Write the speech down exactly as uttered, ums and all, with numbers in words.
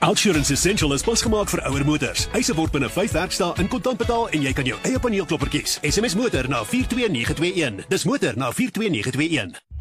OUTsurance Essential is pasgemaak vir ouer motors. Eise word binne vyf werkdae in kontant betaal en jy kan jou eie paneelklopper kies. S M S motor na vier twee nege twee een. Dis motor na vier twee nege twee een.